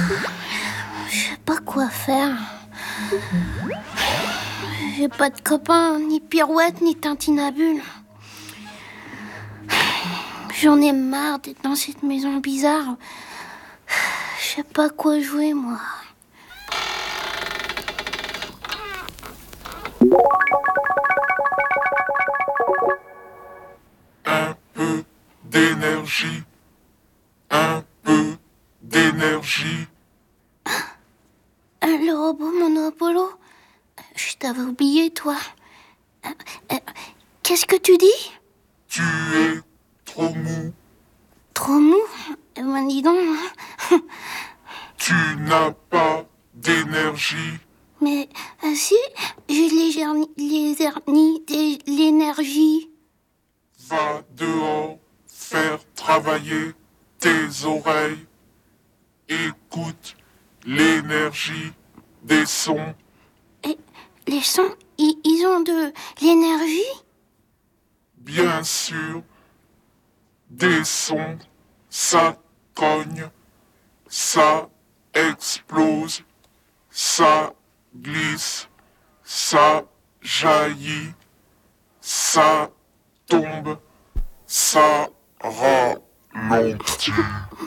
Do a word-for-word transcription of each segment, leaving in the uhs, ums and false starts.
Je sais pas quoi faire. J'ai pas de copain, ni Pirouette, ni Tintinabule. J'en ai marre d'être dans cette maison bizarre. Je sais pas quoi jouer, moi. Un peu d'énergie. Un peu d'énergie. Le robot Monopolo? Je t'avais oublié, toi. Qu'est-ce que tu dis? Tu es trop mou. Trop mou? Eh ben, dis donc. Tu n'as pas d'énergie. Mais euh, si, j'ai les gerni- les hernies, des- l'énergie. Va dehors faire travailler tes oreilles. Écoute l'énergie des sons. Et les sons, i- ils ont de l'énergie? Bien sûr, des sons, ça cogne, ça explose, ça glisse, ça jaillit, ça tombe, ça ralentit.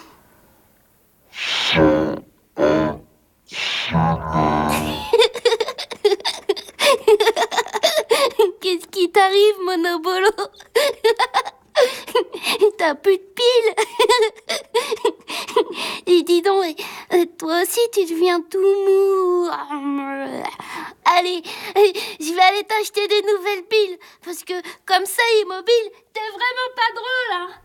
Qu'est-ce qui t'arrive, Monobolo? T'as plus de piles. Et dis donc, euh, toi aussi tu deviens tout mou. Allez, je vais aller t'acheter des nouvelles piles. Parce que comme ça, immobile, t'es vraiment pas drôle, hein.